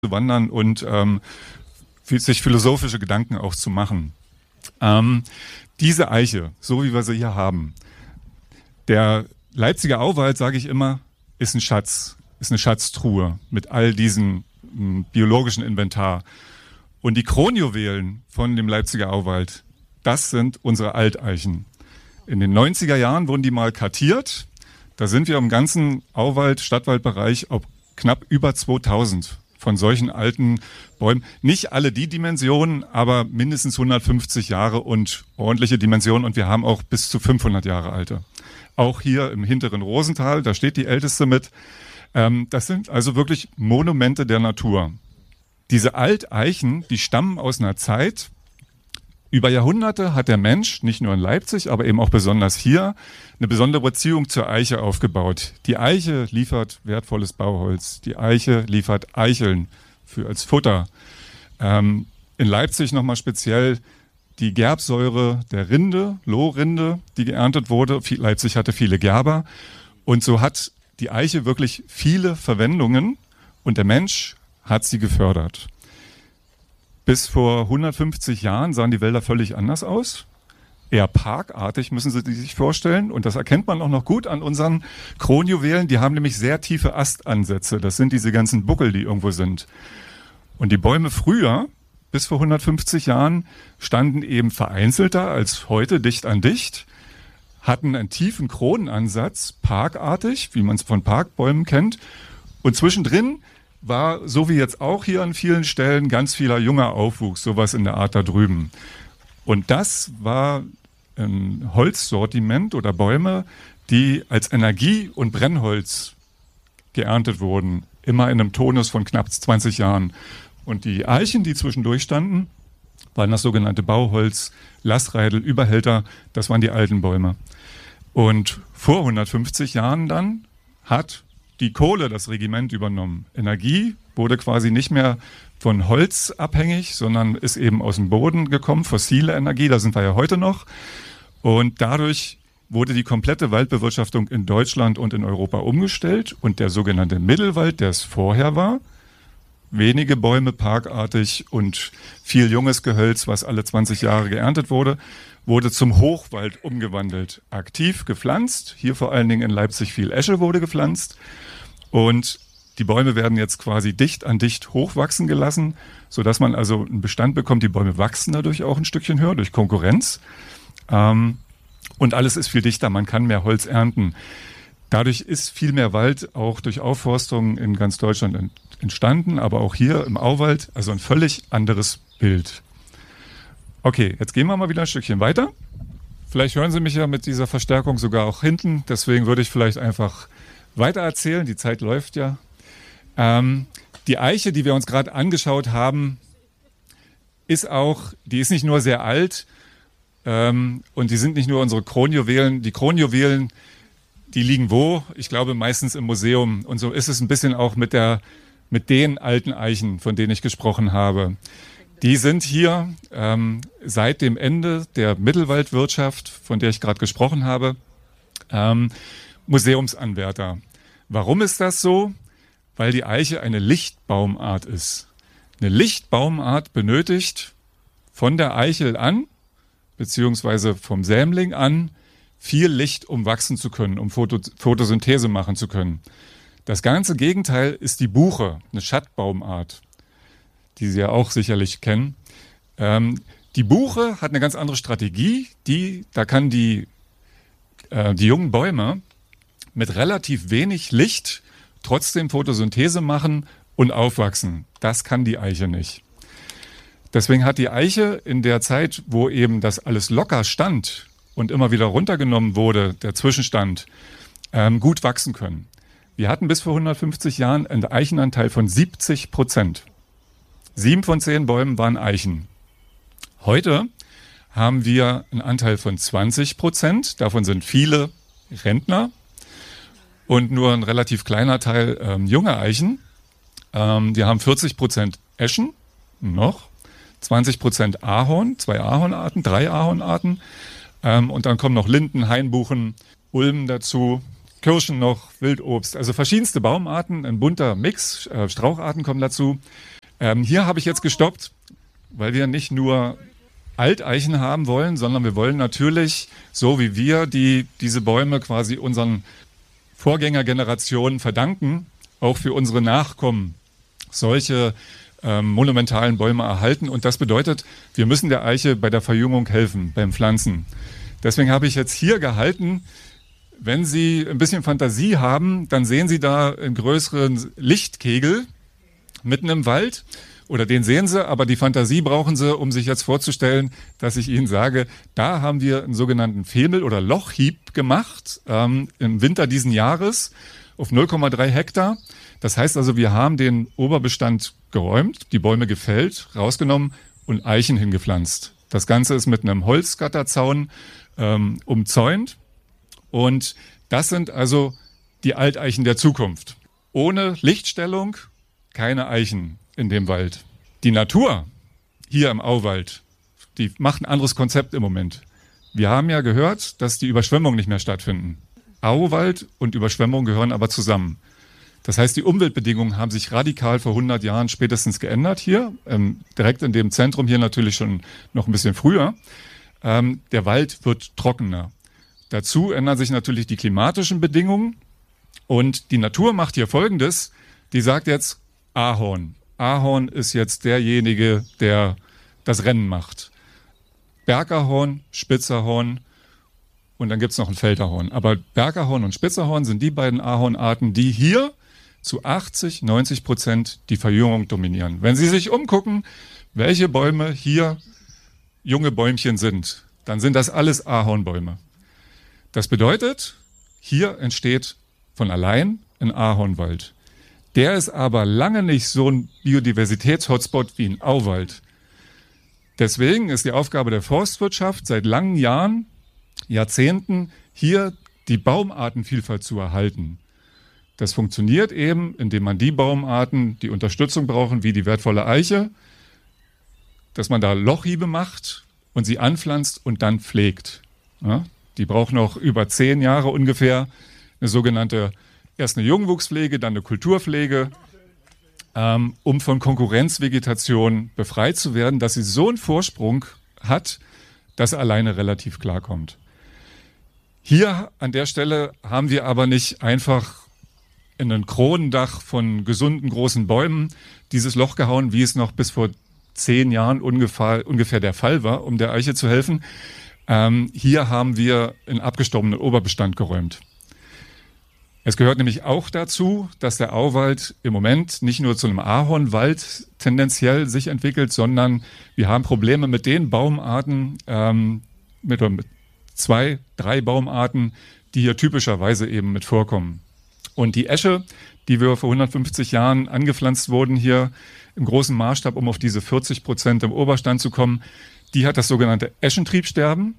zu wandern und sich philosophische Gedanken auch zu machen. Diese Eiche, so wie wir sie hier haben, der Leipziger Auwald, sage ich immer, ist ein Schatz, ist eine Schatztruhe mit all diesem biologischen Inventar. Und die Kronjuwelen von dem Leipziger Auwald, das sind unsere Alteichen. In den 90er Jahren wurden die mal kartiert. Da sind wir im ganzen Stadtwaldbereich auf knapp über 2000 von solchen alten Bäumen. Nicht alle die Dimensionen, aber mindestens 150 Jahre und ordentliche Dimensionen. Und wir haben auch bis zu 500 Jahre alte. Auch hier im hinteren Rosental, da steht die älteste mit. Das sind also wirklich Monumente der Natur. Diese Alteichen, die stammen aus einer Zeit. Über Jahrhunderte hat der Mensch, nicht nur in Leipzig, aber eben auch besonders hier, eine besondere Beziehung zur Eiche aufgebaut. Die Eiche liefert wertvolles Bauholz. Die Eiche liefert Eicheln als Futter. In Leipzig nochmal speziell die Gerbsäure der Rinde, Lohrinde, die geerntet wurde. Leipzig hatte viele Gerber. Und so hat die Eiche wirklich viele Verwendungen und der Mensch hat sie gefördert. Bis vor 150 Jahren sahen die Wälder völlig anders aus. Eher parkartig müssen Sie sich vorstellen. Und das erkennt man auch noch gut an unseren Kronjuwelen. Die haben nämlich sehr tiefe Astansätze. Das sind diese ganzen Buckel, die irgendwo sind. Und die Bäume früher, bis vor 150 Jahren, standen eben vereinzelter als heute, dicht an dicht, hatten einen tiefen Kronenansatz, parkartig, wie man es von Parkbäumen kennt. Und zwischendrin war, so wie jetzt auch hier an vielen Stellen, ganz vieler junger Aufwuchs, sowas in der Art da drüben. Und das war ein Holzsortiment oder Bäume, die als Energie- und Brennholz geerntet wurden, immer in einem Tonus von knapp 20 Jahren. Und die Eichen, die zwischendurch standen, waren das sogenannte Bauholz, Lassreidel, Überhälter, das waren die alten Bäume. Und vor 150 Jahren dann hat die Kohle das Regiment übernommen. Energie wurde quasi nicht mehr von Holz abhängig, sondern ist eben aus dem Boden gekommen, fossile Energie, da sind wir ja heute noch. Und dadurch wurde die komplette Waldbewirtschaftung in Deutschland und in Europa umgestellt. Und der sogenannte Mittelwald, der es vorher war, wenige Bäume, parkartig und viel junges Gehölz, was alle 20 Jahre geerntet wurde, wurde zum Hochwald umgewandelt. Aktiv gepflanzt, hier vor allen Dingen in Leipzig viel Esche wurde gepflanzt. Und die Bäume werden jetzt quasi dicht an dicht hochwachsen gelassen, sodass man also einen Bestand bekommt. Die Bäume wachsen dadurch auch ein Stückchen höher, durch Konkurrenz. Und alles ist viel dichter, man kann mehr Holz ernten. Dadurch ist viel mehr Wald auch durch Aufforstung in ganz Deutschland entstanden, aber auch hier im Auwald, also ein völlig anderes Bild. Okay, jetzt gehen wir mal wieder ein Stückchen weiter. Vielleicht hören Sie mich ja mit dieser Verstärkung sogar auch hinten, deswegen würde ich vielleicht einfach weiter erzählen, die Zeit läuft ja. Die Eiche, die wir uns gerade angeschaut haben, die ist nicht nur sehr alt und die sind nicht nur unsere Kronjuwelen. Die Kronjuwelen, die liegen wo? Ich glaube meistens im Museum. Und so ist es ein bisschen auch mit den alten Eichen, von denen ich gesprochen habe. Die sind hier seit dem Ende der Mittelwaldwirtschaft, von der ich gerade gesprochen habe, Museumsanwärter. Warum ist das so? Weil die Eiche eine Lichtbaumart ist. Eine Lichtbaumart benötigt von der Eichel an, beziehungsweise vom Sämling an, viel Licht, um wachsen zu können, um Photosynthese machen zu können. Das ganze Gegenteil ist die Buche, eine Schattbaumart, die Sie ja auch sicherlich kennen. Die Buche hat eine ganz andere Strategie. Da kann die jungen Bäume mit relativ wenig Licht trotzdem Photosynthese machen und aufwachsen. Das kann die Eiche nicht. Deswegen hat die Eiche in der Zeit, wo eben das alles locker stand und immer wieder runtergenommen wurde, der Zwischenstand, gut wachsen können. Wir hatten bis vor 150 Jahren einen Eichenanteil von 70%. 7 von 10 Bäumen waren Eichen. Heute haben wir einen Anteil von 20%. Davon sind viele Rentner und nur ein relativ kleiner Teil junge Eichen. Wir haben 40% Eschen, noch 20% Ahorn, 2 Ahornarten, 3 Ahornarten. Und dann kommen noch Linden, Hainbuchen, Ulmen dazu, Kirschen noch, Wildobst, also verschiedenste Baumarten, ein bunter Mix, Straucharten kommen dazu. Hier habe ich jetzt gestoppt, weil wir nicht nur Alteichen haben wollen, sondern wir wollen natürlich, so wie wir diese Bäume quasi unseren Vorgängergenerationen verdanken, auch für unsere Nachkommen solche monumentalen Bäume erhalten. Und das bedeutet, wir müssen der Eiche bei der Verjüngung helfen, beim Pflanzen. Deswegen habe ich jetzt hier gehalten, wenn Sie ein bisschen Fantasie haben, dann sehen Sie da einen größeren Lichtkegel mitten im Wald. Oder den sehen Sie, aber die Fantasie brauchen Sie, um sich jetzt vorzustellen, dass ich Ihnen sage, da haben wir einen sogenannten Femel- oder Lochhieb gemacht im Winter diesen Jahres auf 0,3 Hektar. Das heißt also, wir haben den Oberbestand geräumt, die Bäume gefällt, rausgenommen und Eichen hingepflanzt. Das Ganze ist mit einem Holzgatterzaun umzäunt. Und das sind also die Alteichen der Zukunft. Ohne Lichtstellung keine Eichen in dem Wald. Die Natur hier im Auwald, die macht ein anderes Konzept im Moment. Wir haben ja gehört, dass die Überschwemmungen nicht mehr stattfinden. Auwald und Überschwemmung gehören aber zusammen. Das heißt, die Umweltbedingungen haben sich radikal vor 100 Jahren spätestens geändert hier. Direkt in dem Zentrum hier natürlich schon noch ein bisschen früher. Der Wald wird trockener. Dazu ändern sich natürlich die klimatischen Bedingungen. Und die Natur macht hier Folgendes. Die sagt jetzt Ahorn. Ahorn ist jetzt derjenige, der das Rennen macht. Bergahorn, Spitzahorn und dann gibt es noch ein Feldahorn. Aber Bergahorn und Spitzahorn sind die beiden Ahornarten, die hier zu 80-90% die Verjüngung dominieren. Wenn Sie sich umgucken, welche Bäume hier junge Bäumchen sind, dann sind das alles Ahornbäume. Das bedeutet, hier entsteht von allein ein Ahornwald. Der ist aber lange nicht so ein Biodiversitäts-Hotspot wie ein Auwald. Deswegen ist die Aufgabe der Forstwirtschaft seit langen Jahren, Jahrzehnten, hier die Baumartenvielfalt zu erhalten. Das funktioniert eben, indem man die Baumarten, die Unterstützung brauchen, wie die wertvolle Eiche, dass man da Lochhiebe macht und sie anpflanzt und dann pflegt. Ja, die brauchen noch über 10 Jahre ungefähr, eine sogenannte, erst eine Jungwuchspflege, dann eine Kulturpflege, um von Konkurrenzvegetation befreit zu werden, dass sie so einen Vorsprung hat, dass er alleine relativ klarkommt. Hier an der Stelle haben wir aber nicht einfach in ein Kronendach von gesunden großen Bäumen dieses Loch gehauen, wie es noch bis vor 10 Jahren ungefähr der Fall war, um der Eiche zu helfen. Hier haben wir einen abgestorbenen Oberbestand geräumt. Es gehört nämlich auch dazu, dass der Auwald im Moment nicht nur zu einem Ahornwald tendenziell sich entwickelt, sondern wir haben Probleme mit den Baumarten, mit 2, 3 Baumarten, die hier typischerweise eben mit vorkommen. Und die Esche, die wir vor 150 Jahren angepflanzt wurden hier im großen Maßstab, um auf diese 40% im Oberstand zu kommen, die hat das sogenannte Eschentriebsterben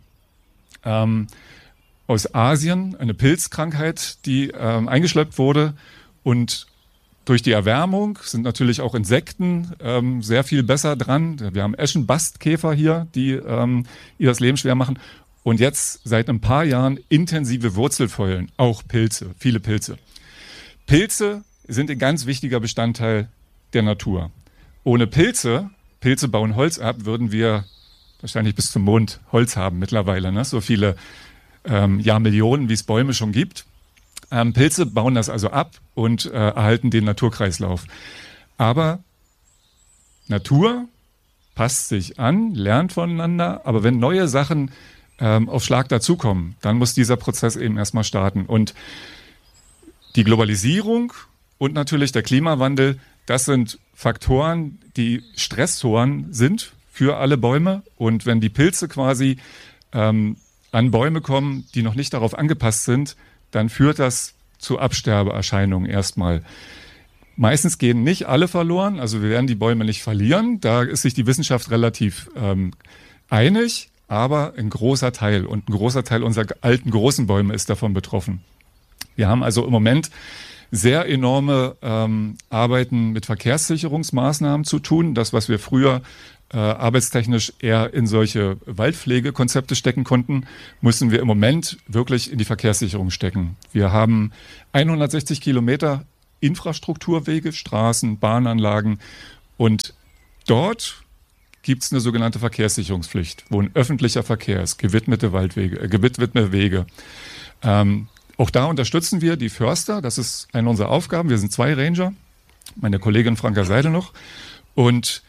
aus Asien, eine Pilzkrankheit, die eingeschleppt wurde. Und durch die Erwärmung sind natürlich auch Insekten sehr viel besser dran. Wir haben Eschenbastkäfer hier, die ihr das Leben schwer machen. Und jetzt seit ein paar Jahren intensive Wurzelfäulen, auch Pilze, viele Pilze. Pilze sind ein ganz wichtiger Bestandteil der Natur. Ohne Pilze bauen Holz ab, würden wir wahrscheinlich bis zum Mond Holz haben mittlerweile, ne? So viele Jahrmillionen, wie es Bäume schon gibt. Pilze bauen das also ab und erhalten den Naturkreislauf. Aber Natur passt sich an, lernt voneinander, aber wenn neue Sachen auf Schlag dazukommen, dann muss dieser Prozess eben erstmal starten. Und die Globalisierung und natürlich der Klimawandel, das sind Faktoren, die Stressoren sind für alle Bäume. Und wenn die Pilze quasi an Bäume kommen, die noch nicht darauf angepasst sind, dann führt das zu Absterbeerscheinungen erstmal. Meistens gehen nicht alle verloren, also wir werden die Bäume nicht verlieren. Da ist sich die Wissenschaft relativ einig, aber ein großer Teil und ein großer Teil unserer alten großen Bäume ist davon betroffen. Wir haben also im Moment sehr enorme Arbeiten mit Verkehrssicherungsmaßnahmen zu tun. Das, was wir früher arbeitstechnisch eher in solche Waldpflegekonzepte stecken konnten, müssen wir im Moment wirklich in die Verkehrssicherung stecken. Wir haben 160 Kilometer Infrastrukturwege, Straßen, Bahnanlagen und dort gibt es eine sogenannte Verkehrssicherungspflicht, wo ein öffentlicher Verkehr ist, gewidmete Wege. Auch da unterstützen wir die Förster, das ist eine unserer Aufgaben. Wir sind 2 Ranger, meine Kollegin Franka Seidel noch und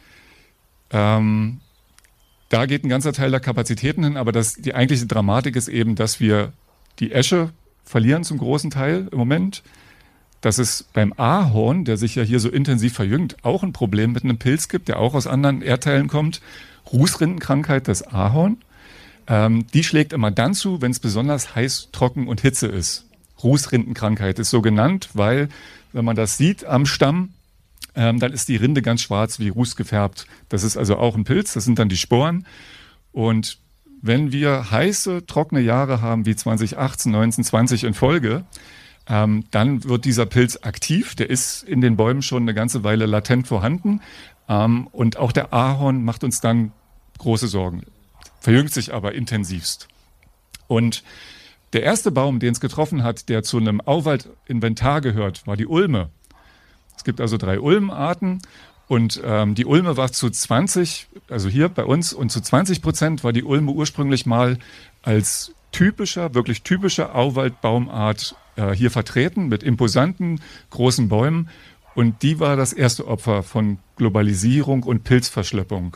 da geht ein ganzer Teil der Kapazitäten hin, aber die eigentliche Dramatik ist eben, dass wir die Esche verlieren zum großen Teil im Moment. Dass es beim Ahorn, der sich ja hier so intensiv verjüngt, auch ein Problem mit einem Pilz gibt, der auch aus anderen Erdteilen kommt. Rußrindenkrankheit des Ahorn. Die schlägt immer dann zu, wenn es besonders heiß, trocken und Hitze ist. Rußrindenkrankheit ist so genannt, weil, wenn man das sieht am Stamm, dann ist die Rinde ganz schwarz wie Ruß gefärbt. Das ist also auch ein Pilz, das sind dann die Sporen. Und wenn wir heiße, trockene Jahre haben, wie 2018, 19, 20 in Folge, dann wird dieser Pilz aktiv. Der ist in den Bäumen schon eine ganze Weile latent vorhanden. Und auch der Ahorn macht uns dann große Sorgen. Verjüngt sich aber intensivst. Und der erste Baum, den es getroffen hat, der zu einem Auwaldinventar gehört, war die Ulme. Es gibt also 3 Ulmenarten und die Ulme war zu 20, also hier bei uns, und zu 20% war die Ulme ursprünglich mal als wirklich typische Auwaldbaumart hier vertreten mit imposanten großen Bäumen und die war das erste Opfer von Globalisierung und Pilzverschleppung.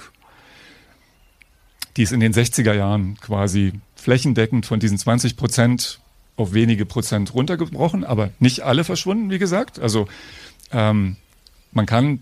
Die ist in den 60er Jahren quasi flächendeckend von diesen 20% auf wenige Prozent runtergebrochen, aber nicht alle verschwunden, wie gesagt. Also man kann,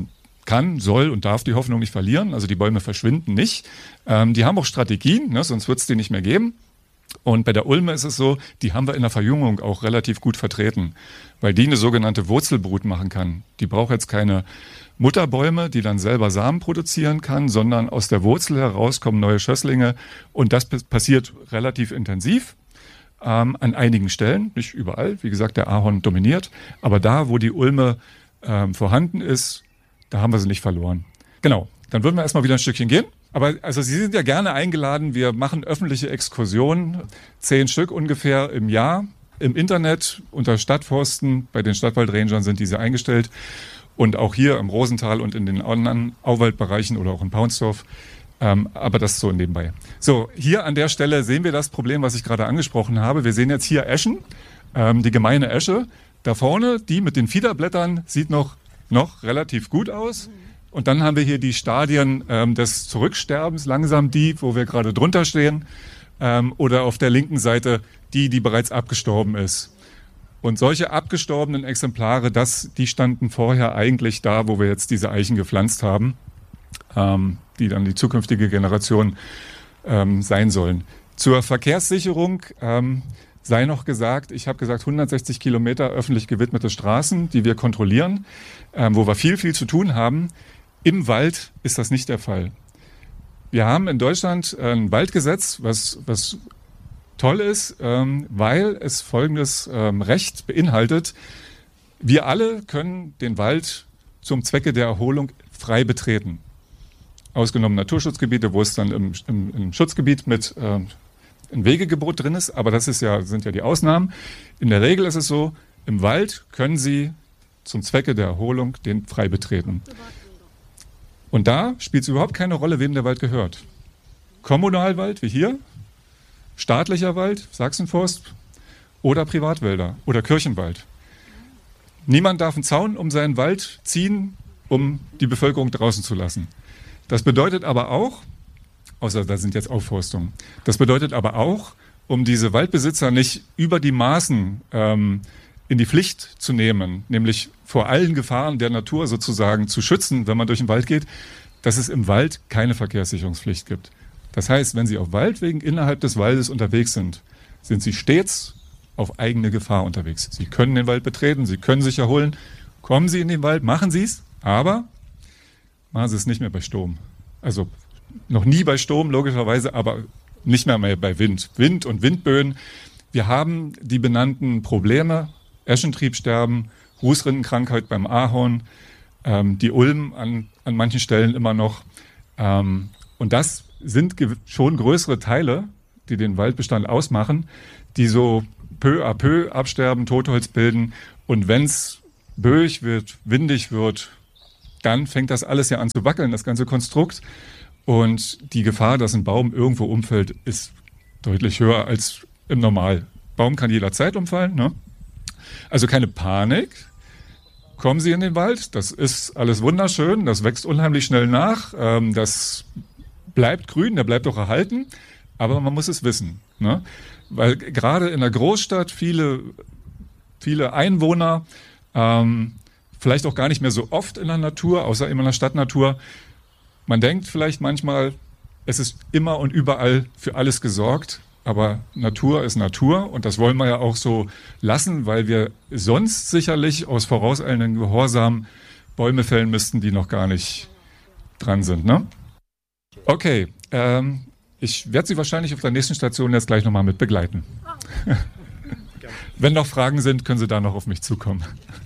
soll und darf die Hoffnung nicht verlieren. Also die Bäume verschwinden nicht. Die haben auch Strategien, ne, sonst wird es die nicht mehr geben. Und bei der Ulme ist es so, die haben wir in der Verjüngung auch relativ gut vertreten, weil die eine sogenannte Wurzelbrut machen kann. Die braucht jetzt keine Mutterbäume, die dann selber Samen produzieren kann, sondern aus der Wurzel heraus kommen neue Schösslinge und das passiert relativ intensiv. An einigen Stellen, nicht überall, wie gesagt, der Ahorn dominiert, aber da, wo die Ulme vorhanden ist, da haben wir sie nicht verloren. Genau, dann würden wir erstmal wieder ein Stückchen gehen. Aber also Sie sind ja gerne eingeladen, wir machen öffentliche Exkursionen, 10 Stück ungefähr im Jahr, im Internet, unter Stadtforsten, bei den Stadtwaldrangern sind diese eingestellt und auch hier im Rosental und in den anderen Auwaldbereichen oder auch in Paunsdorf. Aber das so nebenbei. So, hier an der Stelle sehen wir das Problem, was ich gerade angesprochen habe. Wir sehen jetzt hier Eschen, die gemeine Esche. Da vorne, die mit den Fiederblättern, sieht noch relativ gut aus. Und dann haben wir hier die Stadien des Zurücksterbens, langsam die, wo wir gerade drunter stehen. Oder auf der linken Seite die bereits abgestorben ist. Und solche abgestorbenen Exemplare, die standen vorher eigentlich da, wo wir jetzt diese Eichen gepflanzt haben. Die dann die zukünftige Generation sein sollen. Zur Verkehrssicherung sei noch gesagt, ich habe gesagt 160 Kilometer öffentlich gewidmete Straßen, die wir kontrollieren, wo wir viel zu tun haben. Im Wald ist das nicht der Fall. Wir haben in Deutschland ein Waldgesetz, was toll ist, weil es folgendes Recht beinhaltet. Wir alle können den Wald zum Zwecke der Erholung frei betreten. Ausgenommen Naturschutzgebiete, wo es dann im Schutzgebiet mit ein Wegegebot drin ist, aber sind ja die Ausnahmen. In der Regel ist es so, im Wald können Sie zum Zwecke der Erholung den frei betreten. Und da spielt es überhaupt keine Rolle, wem der Wald gehört. Kommunalwald wie hier, staatlicher Wald, Sachsenforst oder Privatwälder oder Kirchenwald. Niemand darf einen Zaun um seinen Wald ziehen, um die Bevölkerung draußen zu lassen. Das bedeutet aber auch, außer da sind jetzt Aufforstungen, das bedeutet aber auch, um diese Waldbesitzer nicht über die Maßen in die Pflicht zu nehmen, nämlich vor allen Gefahren der Natur sozusagen zu schützen, wenn man durch den Wald geht, dass es im Wald keine Verkehrssicherungspflicht gibt. Das heißt, wenn Sie auf Waldwegen innerhalb des Waldes unterwegs sind Sie stets auf eigene Gefahr unterwegs. Sie können den Wald betreten, Sie können sich erholen. Kommen Sie in den Wald, machen Sie es, aber machen Sie es nicht mehr bei Sturm. Also noch nie bei Sturm, logischerweise, aber nicht mehr bei Wind. Wind und Windböen. Wir haben die benannten Probleme Eschentriebsterben, Rußrindenkrankheit beim Ahorn, die Ulmen an manchen Stellen immer noch. Und das sind schon größere Teile, die den Waldbestand ausmachen, die so peu à peu absterben, Totholz bilden. Und wenn es böig wird, windig wird, dann fängt das alles ja an zu wackeln, das ganze Konstrukt. Und die Gefahr, dass ein Baum irgendwo umfällt, ist deutlich höher als im Normal. Baum kann jederzeit umfallen, ne? Also keine Panik. Kommen Sie in den Wald, das ist alles wunderschön, das wächst unheimlich schnell nach, das bleibt grün, der bleibt auch erhalten, aber man muss es wissen, ne? Weil gerade in der Großstadt viele Einwohner, vielleicht auch gar nicht mehr so oft in der Natur, außer immer in der Stadtnatur. Man denkt vielleicht manchmal, es ist immer und überall für alles gesorgt, aber Natur ist Natur und das wollen wir ja auch so lassen, weil wir sonst sicherlich aus vorauseilendem Gehorsam Bäume fällen müssten, die noch gar nicht dran sind, ne? Okay, ich werde Sie wahrscheinlich auf der nächsten Station jetzt gleich nochmal mit begleiten. Wenn noch Fragen sind, können Sie da noch auf mich zukommen.